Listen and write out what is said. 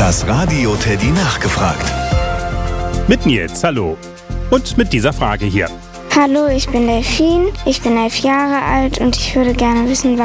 Das Radio Teddy nachgefragt. Mit Nils, hallo. Und mit dieser Frage hier. Hallo, ich bin Delphine, ich bin 11 Jahre alt und ich würde gerne wissen,